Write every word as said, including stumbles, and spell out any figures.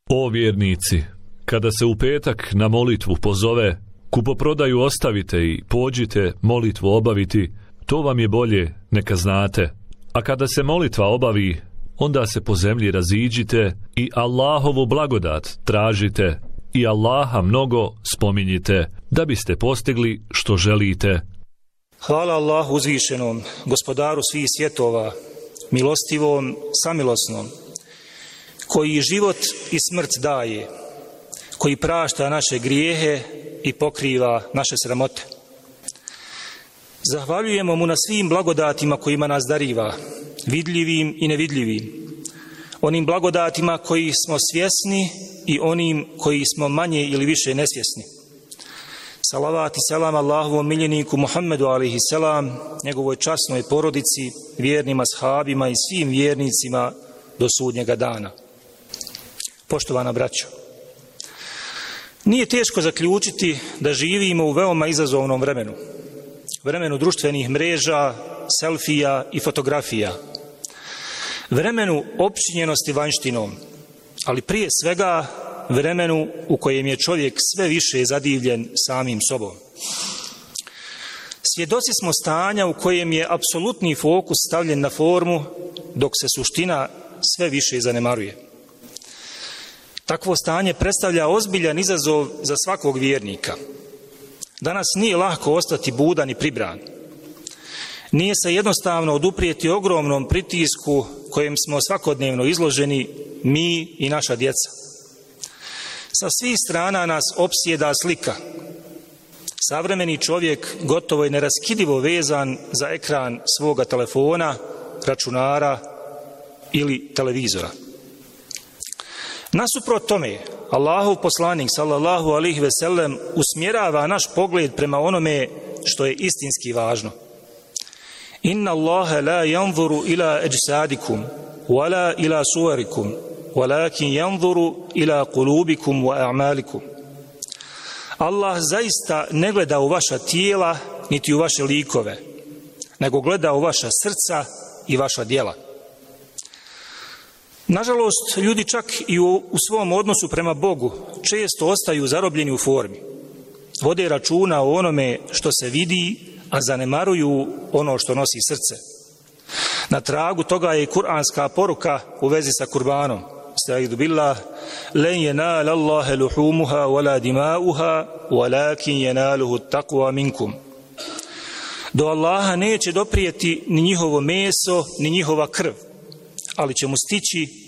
O vjernici, kada se u petak na molitvu pozove, kupoprodaju ostavite i pođite molitvu obaviti, to vam je bolje, neka znate. A kada se molitva obavi, onda se po zemlji raziđite i Allahovu blagodat tražite i Allaha mnogo spominjite, da biste postigli što želite. Hvala Allahu uzvišenom, gospodaru svih svjetova, milostivom, samilosnom, koji život i smrt daje, koji prašta naše grijehe i pokriva naše sramote. Zahvaljujemo mu na svim blagodatima kojima nas dariva, vidljivim i nevidljivim, onim blagodatima koji smo svjesni i onim koji smo manje ili više nesvjesni. Salavat i selam Allahovom miljeniku Muhammedu alejhi selam, njegovoj časnoj porodici, vjernim ashabima i svim vjernicima do sudnjega dana. Poštovana braćo, nije teško zaključiti da živimo u veoma izazovnom vremenu. Vremenu društvenih mreža, selfija i fotografija. Vremenu opčinjenosti vanjštinom, ali prije svega vremenu u kojem je čovjek sve više zadivljen samim sobom. Svjedoci smo stanja u kojem je apsolutni fokus stavljen na formu, dok se suština sve više zanemaruje. Takvo stanje predstavlja ozbiljan izazov za svakog vjernika. Danas nije lako ostati budan i pribran. Nije se jednostavno oduprijeti ogromnom pritisku kojem smo svakodnevno izloženi mi i naša djeca. Sa svih strana nas opsjeda slika. Savremeni čovjek gotovo je neraskidivo vezan za ekran svoga telefona, računara ili televizora. Nasuprot tome, Allahov poslanik sallallahu alejhi ve sellem usmjerava naš pogled prema onome što je istinski važno. Inna Allaha la yanzuru ila ajsadikum wala ila suwarikum walakin yanzuru ila qulubikum wa a'malikum. Allah zaista ne gleda u vaša tijela niti u vaše likove, nego gleda u vaša srca i vaša djela. Nažalost, ljudi čak i u, u svom odnosu prema Bogu često ostaju zarobljeni u formi. Vode računa o onome što se vidi, a zanemaruju ono što nosi srce. Na tragu toga je kuranska poruka u vezi sa kurbanom. Staidu billah, len yenala Allahe luhumuha wala dimauha, walakin yenaluhu taqwa minkum. Do Allaha neće doprijeti ni njihovo meso, ni njihova krv, ali će mu stići